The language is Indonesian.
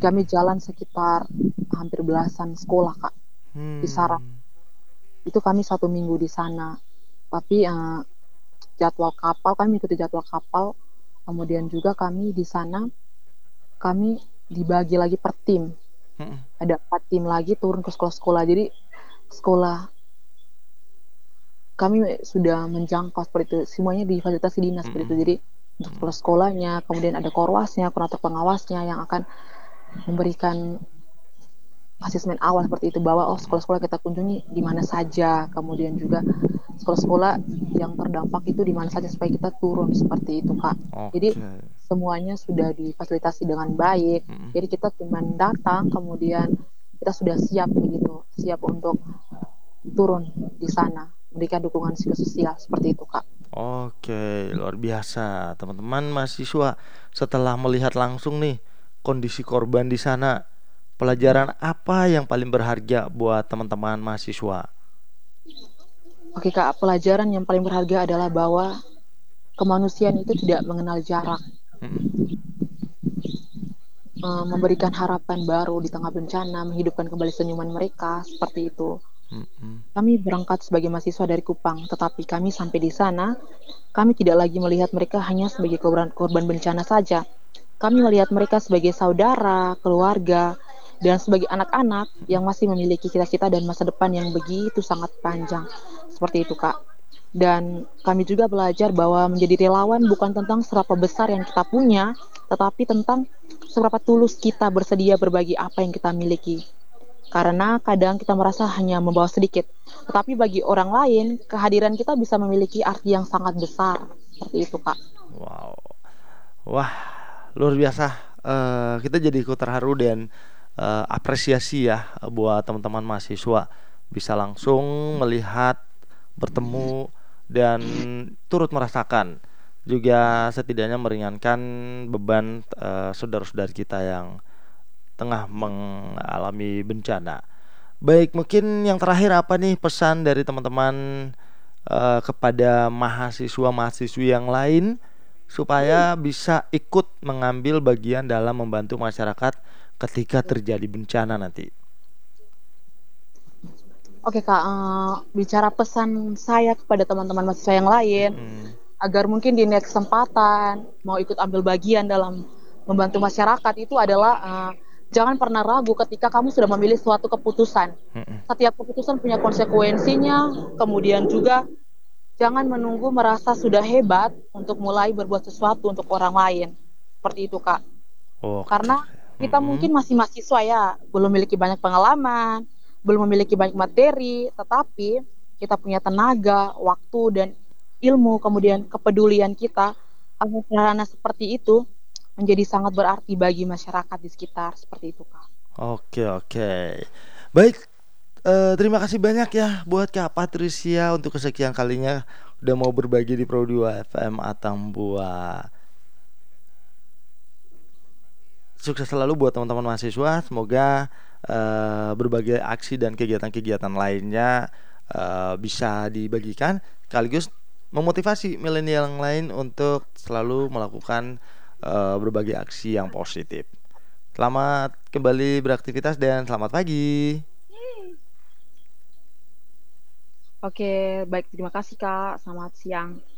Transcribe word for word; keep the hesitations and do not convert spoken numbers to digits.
Kami jalan sekitar hampir belasan sekolah, Kak, di Sarang. Hmm. Itu kami satu minggu di sana. Tapi, eee, jadwal kapal kami mengikuti jadwal kapal, kemudian juga kami di sana, kami dibagi lagi per tim. Mhm. Ada empat tim lagi turun ke sekolah-sekolah. Jadi sekolah kami sudah menjangkau seperti itu, semuanya difasilitasi dinas seperti itu. Mhm. Jadi untuk Mhm. sekolah-sekolahnya, kemudian ada korwasnya, kurator pengawasnya yang akan memberikan asesmen awal seperti itu, bahwa, oh Mhm. sekolah-sekolah kita kunjungi di mana saja, kemudian juga sekolah-sekolah yang terdampak itu di mana saja supaya kita turun, seperti itu, Kak. Jadi Oke. semuanya sudah difasilitasi dengan baik, Mhm. jadi kita cuman datang, kemudian kita sudah siap begitu, siap untuk turun di sana, memberikan dukungan psikososial, seperti itu, Kak. Oke, luar biasa. Teman-teman mahasiswa, setelah melihat langsung nih kondisi korban di sana, pelajaran apa yang paling berharga buat teman-teman mahasiswa? Oke, Kak, pelajaran yang paling berharga adalah bahwa kemanusiaan itu tidak mengenal jarak. Mhm. Eee, memberikan harapan baru di tengah bencana, menghidupkan kembali senyuman mereka, seperti itu. Mhm. Kami berangkat sebagai mahasiswa dari Kupang, tetapi kami sampai di sana, kami tidak lagi melihat mereka hanya sebagai korban korban bencana saja. Kami melihat mereka sebagai saudara, keluarga, dan sebagai anak-anak Mhm. yang masih memiliki cita-cita dan masa depan yang begitu sangat panjang. Seperti itu, Kak. Dan kami juga belajar bahwa menjadi relawan bukan tentang seberapa besar yang kita punya, tetapi tentang seberapa tulus kita bersedia berbagi apa yang kita miliki. Karena kadang kita merasa hanya membawa sedikit, tetapi bagi orang lain, kehadiran kita bisa memiliki arti yang sangat besar. Seperti itu, Kak. Wow. Wah, luar biasa. Eh, kita jadi ikut terharu dan eh, apresiasi ya buat teman-teman mahasiswa bisa langsung melihat, bertemu dan turut merasakan, juga setidaknya meringankan beban eh, saudara-saudara kita yang tengah mengalami bencana. Baik, mungkin yang terakhir apa nih pesan dari teman-teman eh, kepada mahasiswa-mahasiswi yang lain supaya bisa ikut mengambil bagian dalam membantu masyarakat ketika terjadi bencana nanti. Oke, Kak, eee, bicara pesan saya kepada teman-teman mahasiswa yang lain, Mm-mm. agar mungkin di next kesempatan mau ikut ambil bagian dalam membantu masyarakat itu adalah, eee, jangan pernah ragu ketika kamu sudah memilih suatu keputusan. Mm-mm. Setiap keputusan punya konsekuensinya, kemudian juga jangan menunggu merasa sudah hebat untuk mulai berbuat sesuatu untuk orang lain. Seperti itu, Kak. Oke. Karena kita Mm-mm. mungkin masih mahasiswa ya, belum memiliki banyak pengalaman, belum memiliki banyak materi, tetapi kita punya tenaga, waktu, dan ilmu, kemudian kepedulian kita, hal-hal seperti itu menjadi sangat berarti bagi masyarakat di sekitar, seperti itu, Kak. Oke, oke. Baik, eh, terima kasih banyak ya buat Kak Patricia untuk kesekian kalinya udah mau berbagi di Pro dua F M Atambua. Sukses selalu buat teman-teman mahasiswa. Semoga eh, berbagai aksi dan kegiatan-kegiatan lainnya eh, bisa dibagikan, sekaligus memotivasi milenial yang lain untuk selalu melakukan eh, berbagai aksi yang positif. Selamat kembali beraktivitas dan selamat pagi. Oke, baik, terima kasih, Kak. Selamat siang.